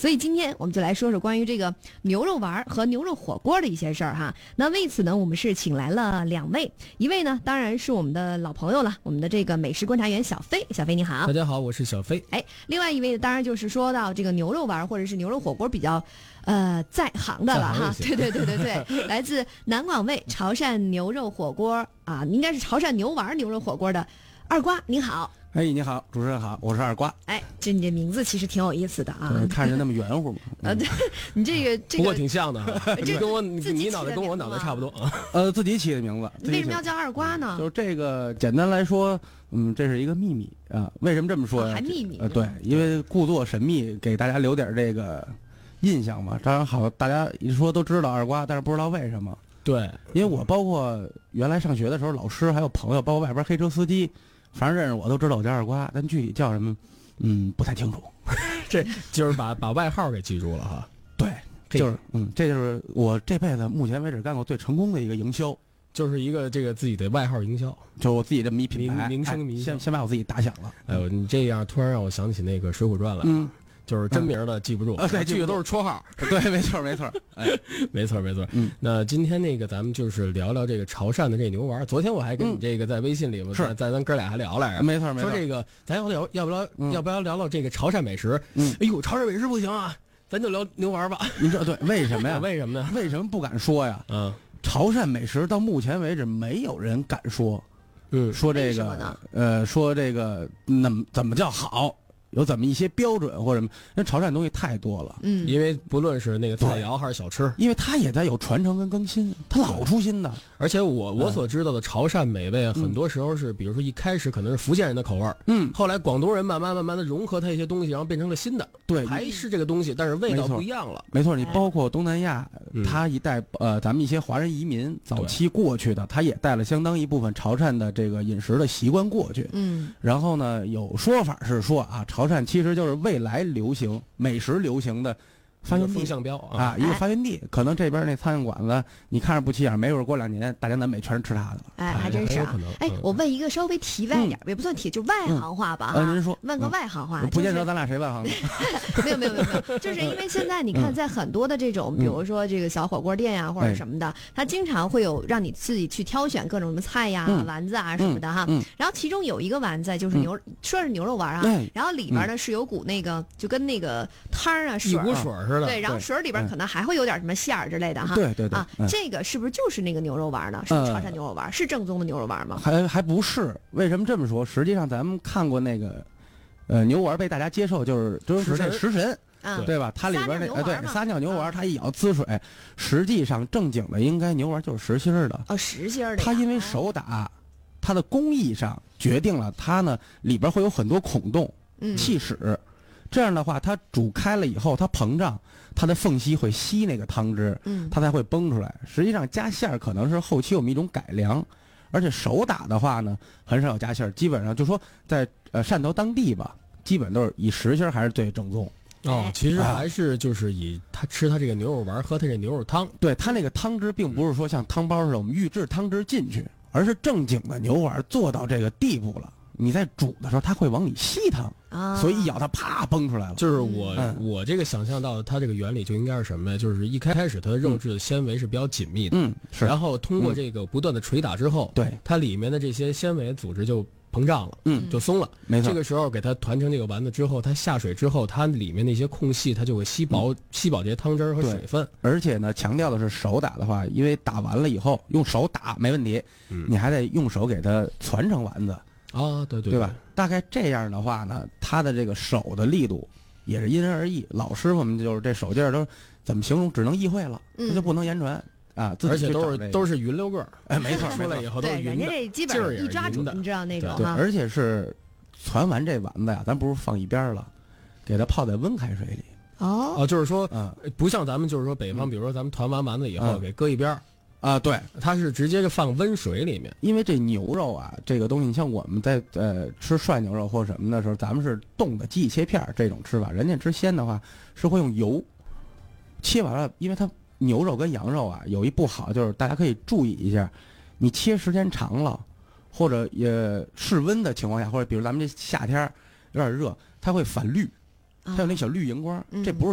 所以今天我们就来说说关于这个牛肉丸和牛肉火锅的一些事儿哈。那为此呢，我们是请来了2位，一位呢当然是我们的老朋友了，我们的这个美食观察员小飞。小飞你好。 大家好，我是小飞。 另外一位当然就是说到这个牛肉丸或者是牛肉火锅比较在行的了哈。对，来自南广味潮汕牛肉火锅啊，应该是潮汕牛丸牛肉火锅的二瓜，您好。 你好，主持人好，我是二瓜。 你这名字其实挺有意思的啊， 看着那么圆乎嘛。 对，你这个不过挺像的，你脑袋跟我脑袋差不多啊。自己起的名字。 为什么要叫二瓜呢？ 就是这个，简单来说，这是一个秘密啊。为什么这么说呀？ 还秘密？ 对，因为故作神秘，给大家留点这个印象嘛。当然好，大家一说都知道二瓜，但是不知道为什么。 对， 因为我包括原来上学的时候，老师还有朋友，包括外边黑车司机。反正认识我都知道我叫二瓜，但具体叫什么，不太清楚。 这就是把外号给记住了哈。 对，就是这就是我这辈子目前为止干过最成功的一个营销， 就是一个这个自己的外号营销， 就是我自己这么一品牌， 名声名先把我自己打响了。 哎呦，你这样突然让我想起那个《水浒传》来。就是真名的记不住， 对， 记的都是绰号。 对，没错。 没错。那今天那个咱们就是聊聊这个潮汕的这牛丸。昨天我还跟你这个在微信里，咱哥俩还聊来着。 没错。 说这个，咱要不要聊聊这个潮汕美食？哎呦，潮汕美食不行啊，咱就聊牛丸吧。 你知道对？为什么呀？ 为什么呢？ 为什么不敢说呀？潮汕美食到目前为止没有人敢说。说这个说这个那怎么叫好？有怎么一些标准或者什么？那潮汕东西太多了， 因为不论是那个菜肴还是小吃， 因为它也在有传承跟更新，它老出新的。 而且我所知道的潮汕美味，很多时候是，比如说一开始可能是福建人的口味，后来广东人慢慢的融合它一些东西，然后变成了新的， 对， 还是这个东西，但是味道不一样了。 没错，你包括东南亚，它一带咱们一些华人移民早期过去的，它也带了相当一部分潮汕的这个饮食的习惯过去。然后呢，有说法是说啊，潮汕其实就是未来流行美食流行的发源地， 风向标啊，一个发源地。可能这边那餐饮馆子你看着不起眼，没准过2年大江南北全是吃它的了。 还真是啊。我问一个稍微题外点，也不算题，就外行话吧。 您说。 问个外行话。 不见得咱俩谁外行。 没有，就是因为现在你看，在很多的这种，比如说这个小火锅店呀，或者什么的，它经常会有让你自己去挑选各种什么菜呀、丸子啊什么的哈。然后其中有一个丸子就是说是牛肉丸啊，然后里边呢是有股那个就跟那个汤啊水， 一股水似的。 对，然后水里边可能还会有点什么馅儿之类的哈。 对。 啊，这个是不是就是那个牛肉丸呢？是潮汕牛肉丸，是正宗的牛肉丸吗？ 还不是。为什么这么说？实际上咱们看过那个，牛丸被大家接受就是食神，对吧？它里边那撒尿牛丸，它一咬滋水。实际上正经的应该牛丸就是实心的。 实心的。 它因为手打，它的工艺上决定了它呢里边会有很多孔洞、气室。这样的话，它煮开了以后，它膨胀，它的缝隙会吸那个汤汁，它才会崩出来。实际上加馅儿可能是后期我们一种改良，而且手打的话呢，很少有加馅儿，基本上就说在汕头当地吧，基本都是以实心还是最正宗。 其实还是就是以他吃他这个牛肉丸，喝他这牛肉汤。 对，他那个汤汁并不是说像汤包似的我们预制汤汁进去，而是正经的牛丸做到这个地步了。你在煮的时候，它会往里吸汤，所以一咬它啪崩出来了。 就是我这个想象到它这个原理就应该是什么呀？就是一开始它的肉质的纤维是比较紧密的， 是。 然后通过这个不断的捶打之后， 对， 它里面的这些纤维组织就膨胀了，就松了。 没错。 这个时候给它团成这个丸子之后，它下水之后，它里面那些空隙它就会吸饱这些汤汁和水分。 而且呢，强调的是手打的话，因为打完了以后用手打没问题，你还得用手给它攒成丸子。 对吧？大概这样的话呢，他的这个手的力度也是因人而异。老师傅们就是这手劲儿都怎么形容，只能意会了，那就不能言传啊。 而且都是匀溜个儿， 没错， 出来以后都是匀的。 人家这基本上一抓住，你知道那种对，而且是攒完这丸子呀，咱不是放一边了，给它泡在温开水里。 就是说，不像咱们就是说北方，比如说咱们团完丸子以后给搁一边。 对， 它是直接就放温水里面， 因为这牛肉啊，这个东西，你像我们在吃涮牛肉或什么的时候，咱们是冻的机器切片这种吃法，人家吃鲜的话是会用油切完了，因为它牛肉跟羊肉啊有一不好，就是大家可以注意一下，你切时间长了，或者也室温的情况下，或者比如咱们这夏天有点热，它会反绿，它有那小绿荧光，这不是